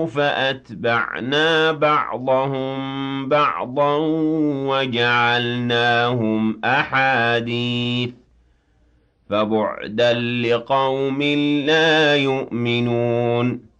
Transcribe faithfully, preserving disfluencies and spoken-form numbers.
فأتبعنا بعضهم بعضا وجعلناهم أحاديث فبعدا لقوم لا يؤمنون